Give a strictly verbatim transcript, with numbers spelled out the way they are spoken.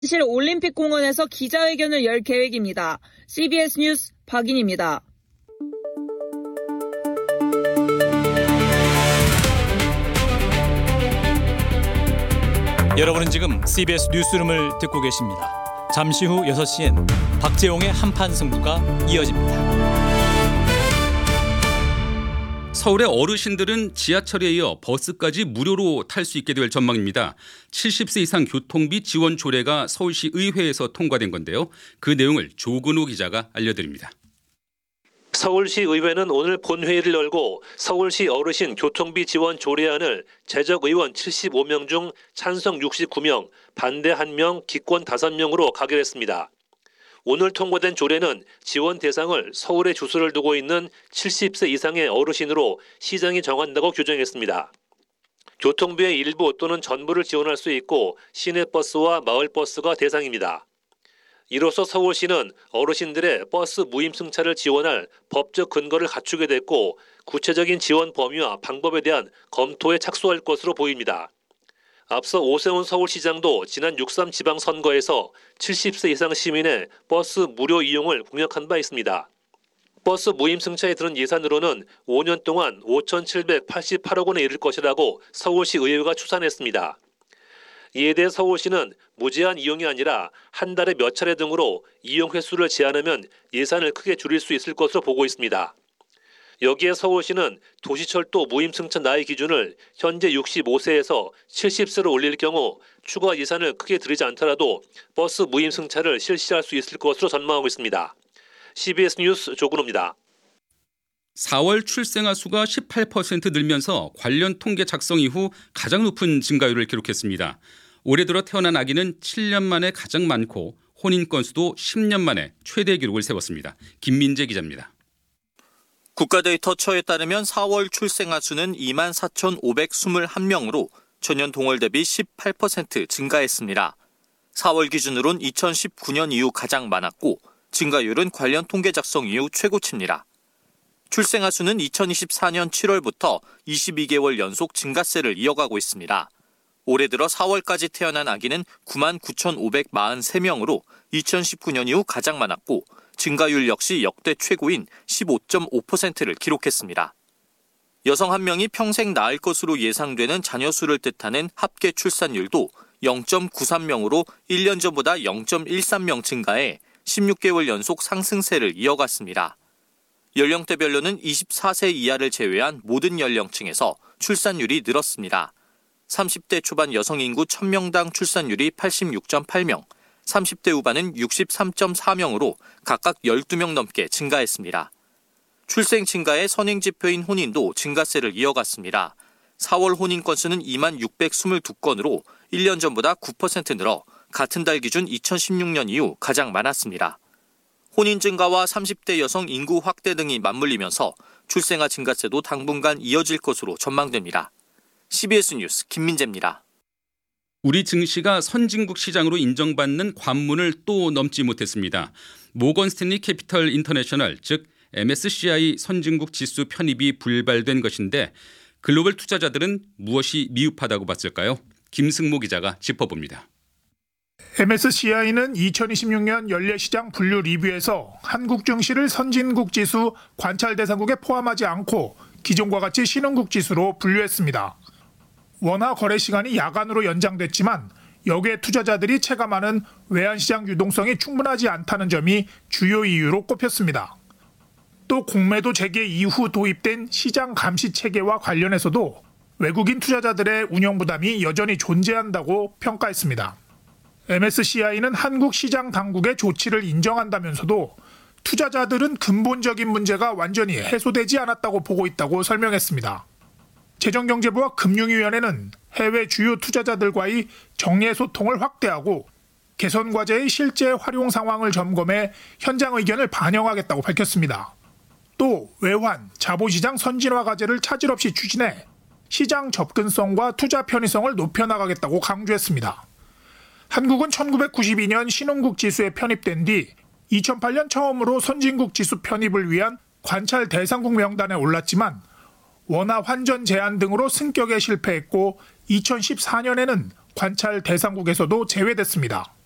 실 올림픽공원에서 기자회견을 열 계획입니다. 씨비에스 뉴스 박인입니다. 여러분은 지금 씨비에스 뉴스룸을 듣고 계십니다. 잠시 후 여섯 시엔 박재홍의 한판 승부가 이어집니다. 서울의 어르신들은 지하철에 이어 버스까지 무료로 탈 수 있게 될 전망입니다. 칠십 세 이상 교통비 지원 조례가 서울시 의회에서 통과된 건데요. 그 내용을 조근호 기자가 알려드립니다. 서울시 의회는 오늘 본회의를 열고 서울시 어르신 교통비 지원 조례안을 재적 의원 칠십오 명 중 찬성 육십구 명, 반대 한 명, 기권 다섯 명으로 가결했습니다. 오늘 통과된 조례는 지원 대상을 서울에 주소를 두고 있는 칠십 세 이상의 어르신으로 시장이 정한다고 규정했습니다. 교통비의 일부 또는 전부를 지원할 수 있고 시내버스와 마을버스가 대상입니다. 이로써 서울시는 어르신들의 버스 무임승차를 지원할 법적 근거를 갖추게 됐고 구체적인 지원 범위와 방법에 대한 검토에 착수할 것으로 보입니다. 앞서 오세훈 서울시장도 지난 육 삼 지방선거에서 칠십 세 이상 시민의 버스 무료 이용을 공약한 바 있습니다. 버스 무임승차에 드는 예산으로는 오 년 동안 오천칠백팔십팔억 원에 이를 것이라고 서울시 의회가 추산했습니다. 이에 대해 서울시는 무제한 이용이 아니라 한 달에 몇 차례 등으로 이용 횟수를 제한하면 예산을 크게 줄일 수 있을 것으로 보고 있습니다. 여기에 서울시는 도시철도 무임승차 나이 기준을 현재 육십오 세에서 칠십 세로 올릴 경우 추가 예산을 크게 들이지 않더라도 버스 무임승차를 실시할 수 있을 것으로 전망하고 있습니다. 씨비에스 뉴스 조근호입니다. 사월 출생아 수가 십팔 퍼센트 늘면서 관련 통계 작성 이후 가장 높은 증가율을 기록했습니다. 올해 들어 태어난 아기는 칠 년 만에 가장 많고 혼인 건수도 십 년 만에 최대 기록을 세웠습니다. 김민재 기자입니다. 국가데이터처에 따르면 사월 출생아 수는 이만 사천오백이십일 명으로 전년 동월 대비 십팔 퍼센트 증가했습니다. 사월 기준으론 이천십구 년 이후 가장 많았고 증가율은 관련 통계 작성 이후 최고치입니다. 출생아 수는 이천이십사 년 칠월부터 이십이 개월 연속 증가세를 이어가고 있습니다. 올해 들어 사월까지 태어난 아기는 구만 구천오백사십삼 명으로 이천십구 년 이후 가장 많았고 증가율 역시 역대 최고인 십오 점 오 퍼센트를 기록했습니다. 여성 한 명이 평생 낳을 것으로 예상되는 자녀 수를 뜻하는 합계 출산율도 영 점 구삼 명으로 일 년 전보다 영 점 일삼 명 증가해 십육 개월 연속 상승세를 이어갔습니다. 연령대별로는 이십사 세 이하를 제외한 모든 연령층에서 출산율이 늘었습니다. 삼십 대 초반 여성 인구 천 명당 출산율이 팔십육 점 팔 명, 삼십 대 후반은 육십삼 점 사 명으로 각각 열두 명 넘게 증가했습니다. 출생 증가의 선행지표인 혼인도 증가세를 이어갔습니다. 사월 혼인 건수는 이만 육백이십이 건으로 일 년 전보다 구 퍼센트 늘어 같은 달 기준 이천십육 년 이후 가장 많았습니다. 혼인 증가와 삼십 대 여성 인구 확대 등이 맞물리면서 출생아 증가세도 당분간 이어질 것으로 전망됩니다. 씨비에스 뉴스 김민재입니다. 우리 증시가 선진국 시장으로 인정받는 관문을 또 넘지 못했습니다. 모건 스탠리 캐피털 인터내셔널 즉 엠에스시아이 선진국 지수 편입이 불발된 것인데 글로벌 투자자들은 무엇이 미흡하다고 봤을까요? 김승모 기자가 짚어봅니다. 엠에스시아이는 이천이십육 년 연례시장 분류 리뷰에서 한국 증시를 선진국 지수 관찰 대상국에 포함하지 않고 기존과 같이 신흥국 지수로 분류했습니다. 원화 거래 시간이 야간으로 연장됐지만 여기에 투자자들이 체감하는 외환시장 유동성이 충분하지 않다는 점이 주요 이유로 꼽혔습니다. 또 공매도 재개 이후 도입된 시장 감시 체계와 관련해서도 외국인 투자자들의 운영 부담이 여전히 존재한다고 평가했습니다. 엠에스시아이는 한국 시장 당국의 조치를 인정한다면서도 투자자들은 근본적인 문제가 완전히 해소되지 않았다고 보고 있다고 설명했습니다. 재정경제부와 금융위원회는 해외 주요 투자자들과의 정례 소통을 확대하고 개선 과제의 실제 활용 상황을 점검해 현장 의견을 반영하겠다고 밝혔습니다. 또 외환, 자본시장 선진화 과제를 차질 없이 추진해 시장 접근성과 투자 편의성을 높여나가겠다고 강조했습니다. 한국은 천구백구십이 년 신흥국 지수에 편입된 뒤 이천팔 년 처음으로 선진국 지수 편입을 위한 관찰 대상국 명단에 올랐지만 원화 환전 제한 등으로 승격에 실패했고 이천십사 년에는 관찰 대상국에서도 제외됐습니다.